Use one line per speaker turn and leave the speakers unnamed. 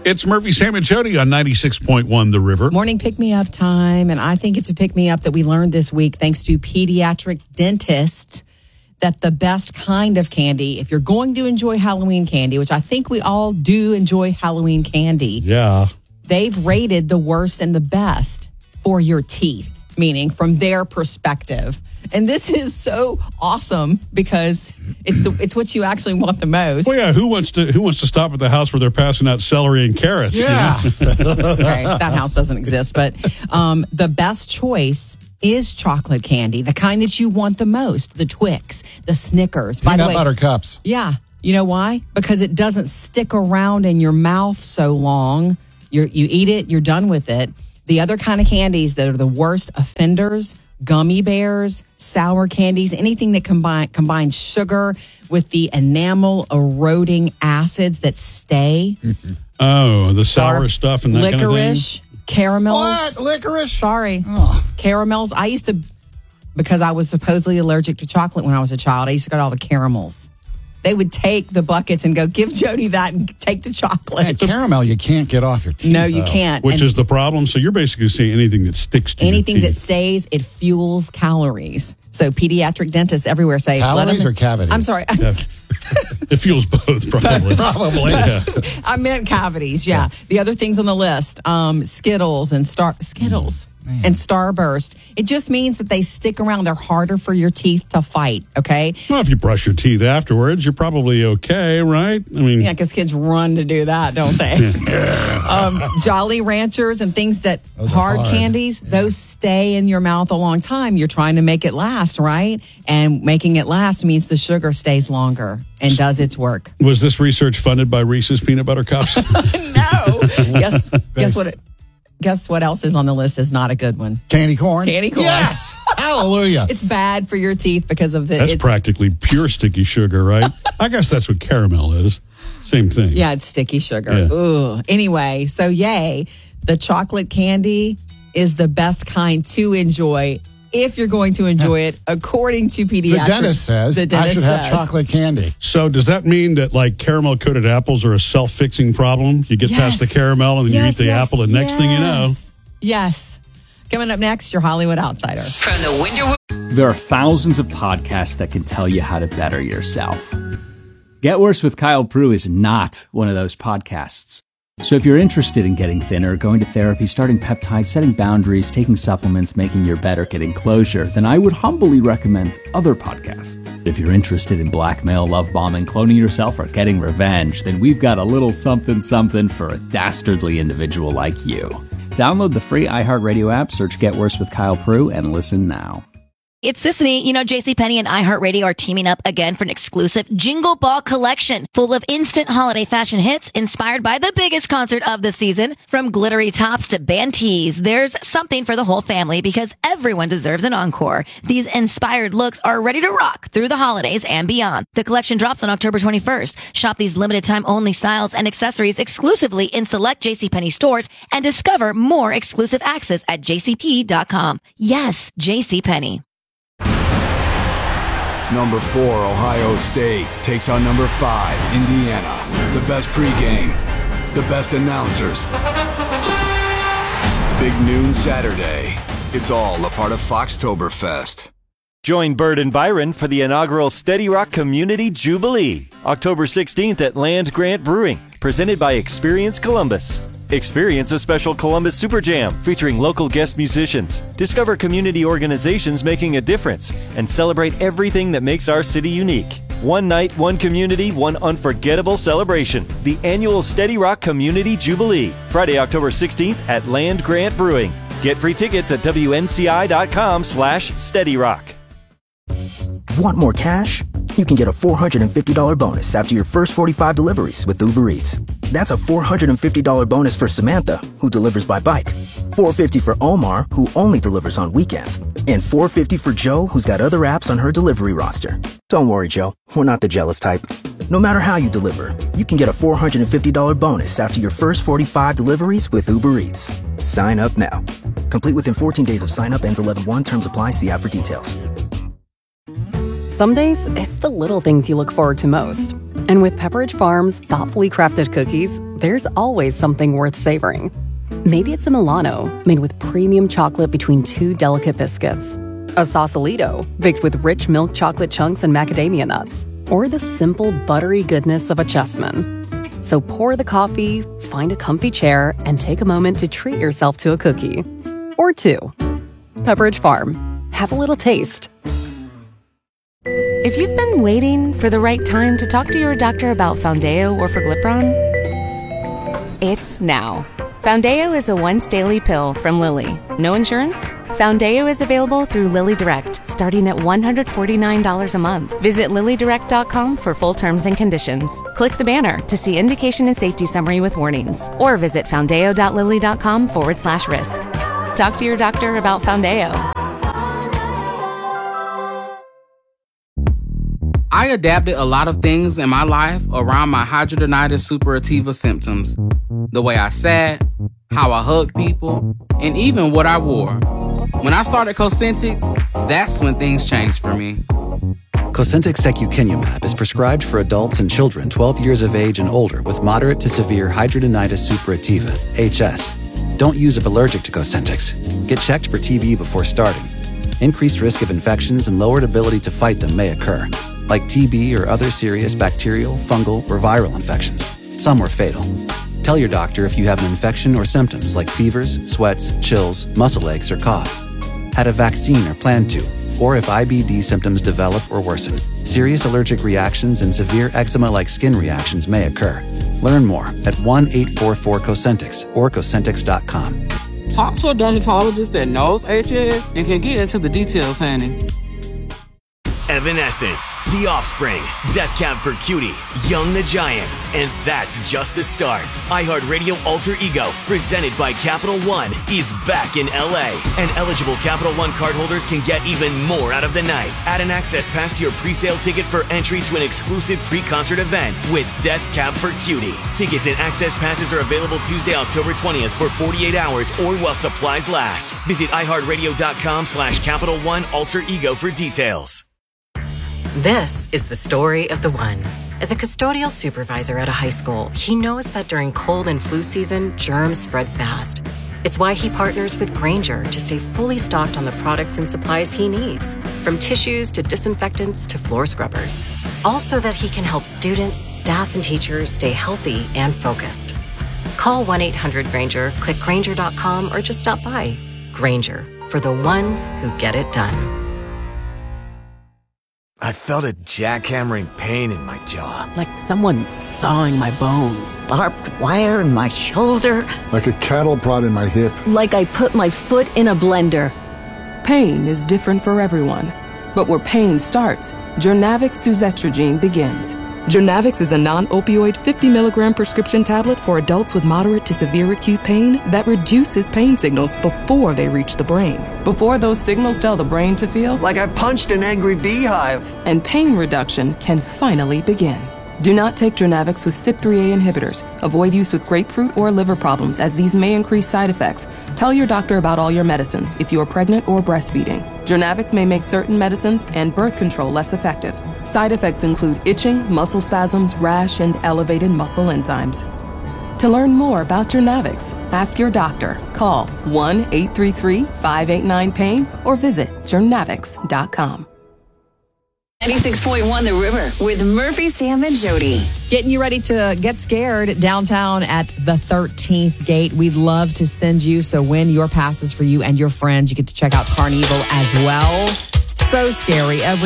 It's Murphy, Sam, and Jody on 96.1 The River.
Morning pick-me-up time, and I think it's a pick-me-up that we learned this week thanks to pediatric dentists that the best kind of candy, if you're going to enjoy Halloween candy, which I think we all do enjoy Halloween candy,
Yeah.
they've rated the worst and the best for your teeth, meaning from their perspective. And this is so awesome because it's what you actually want the most.
Well, yeah. Who wants to stop at the house where they're passing out celery and carrots?
Yeah.
Okay, that house doesn't exist. But the best choice is chocolate candy, the kind that you want the most, the Twix, the Snickers. By the way,
Peanut butter cups.
yeah. You know why? Because it doesn't stick around in your mouth so long. You eat it, you're done with it. The other kind of candies that are the worst offenders, gummy bears, sour candies, anything that combines sugar with the enamel eroding acids that stay.
Oh, the sour stuff and that kind of thing?
Licorice, caramels.
What? Licorice?
Sorry.
Oh.
Caramels. I used to, because I was supposedly allergic to chocolate when I was a child, I used to get all the caramels. They would take the buckets and go, give Jody that and take the chocolate.
And caramel you can't get off your teeth.
No, you
though.
can't.
Which
And
is the problem. So you're basically saying anything that sticks to
anything
your
that
teeth.
stays, it fuels calories. So pediatric dentists everywhere say,
Calories or cavities?
I'm sorry.
Yeah. It fuels both, probably.
Probably.
Yeah.
I meant cavities. Yeah. The other things on the list, Skittles and Skittles and Starburst. It just means that they stick around. They're harder for your teeth to fight. Okay.
Well, if you brush your teeth afterwards, you're probably okay, right? I mean,
Yeah, because kids run to do that, don't they? Jolly Ranchers and things that
Those are
hard
hard.
candies, those stay in your mouth a long time. You're trying to make it last, right? And making it last means the sugar stays longer and does its work.
was this research funded by Reese's Peanut Butter Cups?
No. Guess what else is on the list is not a good one.
Candy corn.
Candy corn.
Yes. Hallelujah.
It's bad for your teeth because of the.
That's
it's,
practically pure sticky sugar, right? I guess that's what caramel is. Same thing.
Yeah, it's sticky sugar.
Yeah.
Ooh. Anyway, so yay, the chocolate candy is the best kind to enjoy if you're going to enjoy it, according to pediatrics.
The dentist says I should have chocolate candy.
So does that mean that like caramel-coated apples are a self-fixing problem? You get past the caramel and then you eat the apple, and next thing you know.
Yes. Coming up next, your Hollywood Outsider.
From the Winter.
There are thousands of podcasts that can tell you how to better yourself. Get Worse with Kyle Prue is not one of those podcasts. So if you're interested in getting thinner, going to therapy, starting peptides, setting boundaries, taking supplements, making your better, getting closure, then I would humbly recommend other podcasts. If you're interested in blackmail, love bombing, cloning yourself, or getting revenge, then we've got a little something something for a dastardly individual like you. Download the free iHeartRadio app, search Get Worse with Kyle Prue, and listen now.
It's Sisney. You know, JCPenney and iHeartRadio are teaming up again for an exclusive Jingle Ball collection full of instant holiday fashion hits inspired by the biggest concert of the season. From glittery tops to band tees, there's something for the whole family because everyone deserves an encore. These inspired looks are ready to rock through the holidays and beyond. The collection drops on October 21st. Shop these limited time only styles and accessories exclusively in select JCPenney stores and discover more exclusive access at jcp.com. Yes, JCPenney.
Number 4, Ohio State takes on number 5, Indiana. The best pregame, the best announcers. Big noon Saturday. It's all a part of Foxtoberfest.
Join Bird and Byron for the inaugural Steady Rock Community Jubilee, October 16th at Land Grant Brewing, presented by Experience Columbus. Experience a special Columbus Super Jam featuring local guest musicians. Discover community organizations making a difference and celebrate everything that makes our city unique. One night, one community, one unforgettable celebration. The annual Steady Rock Community Jubilee, Friday, October 16th at Land Grant Brewing. Get free tickets at WNCI.com/SteadyRock.
Want more cash? You can get a $450 bonus after your first 45 deliveries with Uber Eats. That's a $450 bonus for Samantha, who delivers by bike. $450 for Omar, who only delivers on weekends. And $450 for Joe, who's got other apps on her delivery roster. Don't worry, Joe. We're not the jealous type. No matter how you deliver, you can get a $450 bonus after your first 45 deliveries with Uber Eats. Sign up now. Complete within 14 days of sign up. Ends 11/1. Terms apply. See app for details.
Some days, it's the little things you look forward to most.
And with Pepperidge Farm's thoughtfully crafted cookies, there's always something worth savoring. Maybe it's a Milano, made with premium chocolate between two delicate biscuits. A Sausalito, baked with rich milk chocolate chunks and macadamia nuts. Or the simple, buttery goodness of a Chessman. So pour the coffee, find a comfy chair, and take a moment to treat yourself to a cookie. Or two. Pepperidge Farm. Have a little taste.
If you've been waiting for the right time to talk to your doctor about Foundayo or Forglipron, it's now. Foundayo is a once-daily pill from Lilly. No insurance? Foundayo is available through Lilly Direct, starting at $149 a month. Visit LillyDirect.com for full terms and conditions. Click the banner to see indication and safety summary with warnings. Or visit Foundayo.Lilly.com/risk. Talk to your doctor about Foundayo.
I adapted a lot of things in my life around my hidradenitis suppurativa symptoms. The way I sat, how I hugged people, and even what I wore. When I started Cosentyx, that's when things changed for me.
Cosentyx secukinumab is prescribed for adults and children 12 years of age and older with moderate to severe hidradenitis suppurativa, HS. Don't use if allergic to Cosentyx. Get checked for TB before starting. Increased risk of infections and lowered ability to fight them may occur, like TB or other serious bacterial, fungal, or viral infections. Some are fatal. Tell your doctor if you have an infection or symptoms like fevers, sweats, chills, muscle aches, or cough. Had a vaccine or plan to, or if IBD symptoms develop or worsen. Serious allergic reactions and severe eczema-like skin reactions may occur. Learn more at 1-844-COSENTYX or Cosentyx.com.
Talk to a dermatologist that knows HS and can get into the details, honey.
Evanescence, The Offspring, Death Cab for Cutie, Young the Giant, and that's just the start. iHeartRadio Alter Ego, presented by Capital One, is back in LA, and eligible Capital One cardholders can get even more out of the night. Add an access pass to your pre-sale ticket for entry to an exclusive pre-concert event with Death Cab for Cutie. Tickets and access passes are available Tuesday, October 20th for 48 hours or while supplies last. Visit iHeartRadio.com/Capital One Alter Ego for details.
This is the story of the one. As a custodial supervisor at a high school, he knows that during cold and flu season, germs spread fast. It's why he partners with Grainger to stay fully stocked on the products and supplies he needs, from tissues to disinfectants to floor scrubbers. All so that he can help students, staff, and teachers stay healthy and focused. Call 1-800-GRAINGER, click Grainger.com, or just stop by. Grainger, for the ones who get it done.
I felt a jackhammering pain in my jaw.
Like someone sawing my bones. Barbed wire in my shoulder.
Like a cattle prod in my hip.
Like I put my foot in a blender.
Pain is different for everyone. But where pain starts, Journavx suzetrigine begins. Journavx is a non-opioid 50-milligram prescription tablet for adults with moderate to severe acute pain that reduces pain signals before they reach the brain. Before those signals tell the brain to feel
like I punched an angry beehive.
And pain reduction can finally begin. Do not take Journavx with CYP3A inhibitors. Avoid use with grapefruit or liver problems, as these may increase side effects. Tell your doctor about all your medicines if you are pregnant or breastfeeding. Journavx may make certain medicines and birth control less effective. Side effects include itching, muscle spasms, rash, and elevated muscle enzymes. To learn more about Journavx, ask your doctor. Call 1-833-589-PAIN or visit journavx.com.
96.1 The River with Murphy, Sam, and Jody.
Getting you ready to get scared downtown at the 13th Gate. We'd love to send you, so win your passes for you and your friends. You get to check out Carnival as well. So scary every